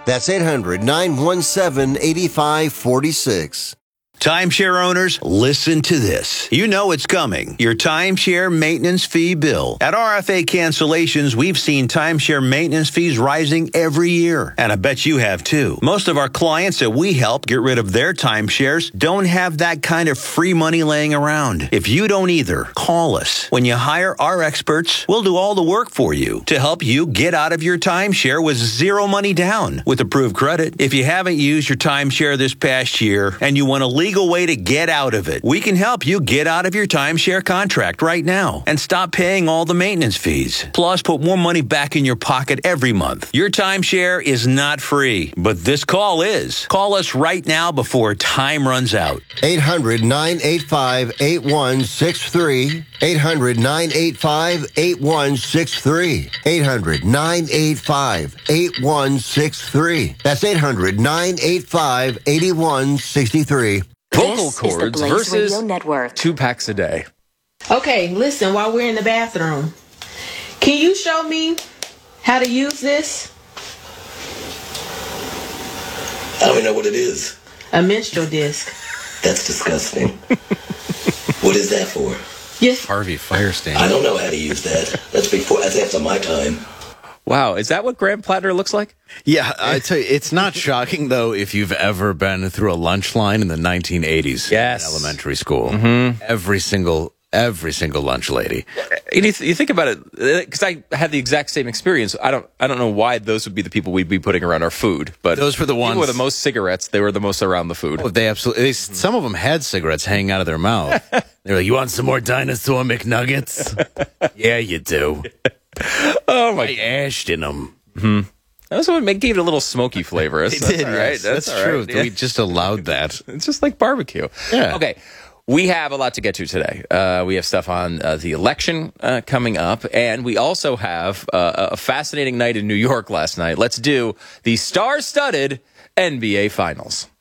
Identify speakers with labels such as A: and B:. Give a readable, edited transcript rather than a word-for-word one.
A: That's 800-917-8546.
B: Timeshare owners, listen to this. You know it's coming. Your timeshare maintenance fee bill. At RFA Cancellations, we've seen timeshare maintenance fees rising every year. And I bet you have too. Most of our clients that we help get rid of their timeshares don't have that kind of free money laying around. If you don't either, call us. When you hire our experts, we'll do all the work for you to help you get out of your timeshare with zero money down with approved credit. If you haven't used your timeshare this past year and you want to legal way to get out of it, we can help you get out of your timeshare contract right now and stop paying all the maintenance fees. Plus, put more money back in your pocket every month. Your timeshare is not free, but this call is. Call us right now before time runs out.
A: 800-985-8163. 800-985-8163. 800-985-8163. That's 800-985-8163.
C: Vocal cords versus 2 packs a day.
D: Okay, listen, while we're in the bathroom, can you show me how to use this?
E: I don't even know what it is.
D: A menstrual disc.
E: That's disgusting. What is that for?
D: Yes.
C: Harvey Firestein.
E: I don't know how to use that. That's after my time.
C: Wow, is that what Graham Plattner looks like?
F: Yeah, I tell you, it's not shocking, though, if you've ever been through a lunch line in the 1980s in elementary school. Mm-hmm. Every single lunch lady.
C: You think about it, because I had the exact same experience. I don't know why those would be the people we'd be putting around our food, but
F: those were the ones.
C: People with the most cigarettes. They were the most around the food.
F: Oh, they absolutely. Some of them had cigarettes hanging out of their mouth. They're like, "You want some more Dinosaur McNuggets?" Yeah, you do.
C: Oh my!
F: I ashed in them.
C: Mm-hmm. That's what gave it a little smoky flavor.
F: They did,
C: right.
F: That's true.
C: Right. Yeah.
F: We just allowed that.
C: It's just like barbecue.
F: Yeah.
C: Okay. We have a lot to get to today. We have stuff on the election coming up, and we also have a fascinating night in New York last night. Let's do the star-studded NBA Finals.